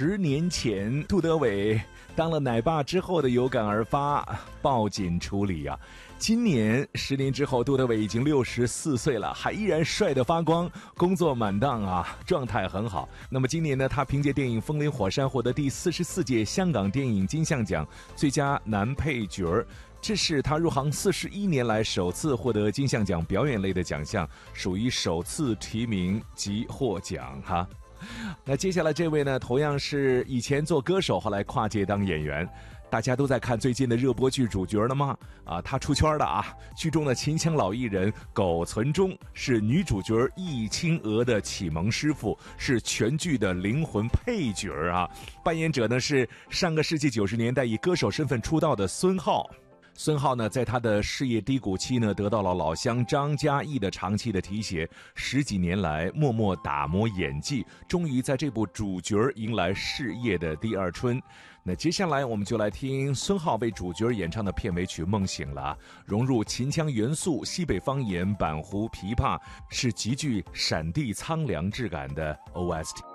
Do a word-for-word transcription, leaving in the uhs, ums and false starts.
十年前杜德伟当了奶爸之后的有感而发，报警处理啊。今年十年之后，杜德伟已经六十四岁了，还依然帅得发光，工作满当啊，状态很好。那么今年呢，他凭借电影《风林火山》获得第四十四届香港电影金像奖最佳男配角儿，这是他入行四十一年来首次获得金像奖表演类的奖项，属于首次提名及获奖哈。那接下来这位呢，同样是以前做歌手，后来跨界当演员。大家都在看最近的热播剧主角了吗？啊，他出圈了啊！剧中的秦腔老艺人苟存中是女主角易清娥的启蒙师傅，是全剧的灵魂配角啊。扮演者呢是上个世纪九十年代以歌手身份出道的孙浩。孙浩呢，在他的事业低谷期呢，得到了老乡张嘉译的长期的提携，十几年来默默打磨演技，终于在这部主角迎来事业的第二春。那接下来我们就来听孙浩为主角演唱的片尾曲《梦醒了》，融入秦腔元素、西北方言、板胡、琵琶，是极具闪地苍凉质感的 O S T。